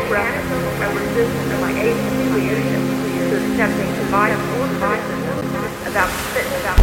reference, a resistance of my agency leadership to accepting advice or criticism about the fitness